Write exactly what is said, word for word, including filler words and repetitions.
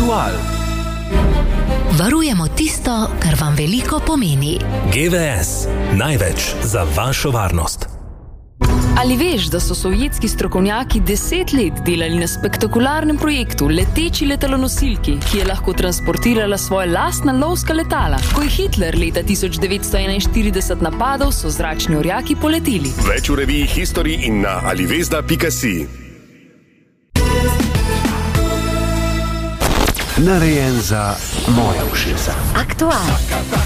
Aktual. Varujemo tisto, kar vam veliko pomeni. G V S. Največ za vašo varnost. Ali veš, da so sovjetski strokovnjaki deset let delali na spektakularnem projektu leteči letalonosilki, ki je lahko transportirala svoje lastna lovska letala? Ko je Hitler leta tisoč devetsto enainštirideset napadal, so zračni orjaki poleteli. Več v reviji History in na alivezda pika si. Narejen za moje ušesa. Aktual.